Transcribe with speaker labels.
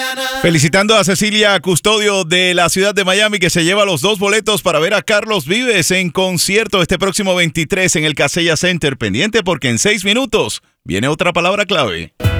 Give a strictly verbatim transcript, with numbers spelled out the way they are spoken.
Speaker 1: Felicitando a Cecilia Custodio de la ciudad de Miami, que se lleva los dos boletos para ver a Carlos Vives en concierto este próximo veintitrés en el Casella Center. Pendiente porque en seis minutos viene otra palabra clave.